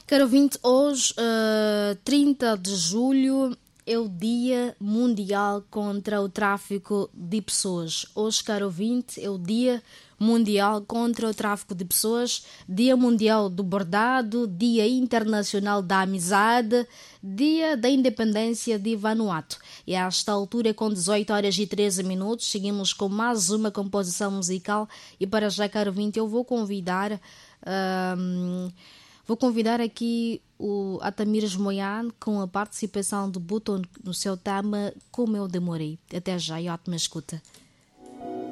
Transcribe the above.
Caro ouvinte, hoje, 30 de julho, é o Dia Mundial contra o Tráfico de Pessoas. Hoje, caro ouvinte, é o Dia Mundial contra o Tráfico de Pessoas, Dia Mundial do Bordado, Dia Internacional da Amizade, Dia da Independência de Vanuatu. E a esta altura, com 18 horas e 13 minutos, seguimos com mais uma composição musical. E para já, caro ouvinte, eu vou convidar... Vou convidar aqui o Atamires Moian com a participação de Button no seu tema Como Eu Demorei. Até já e ótima escuta.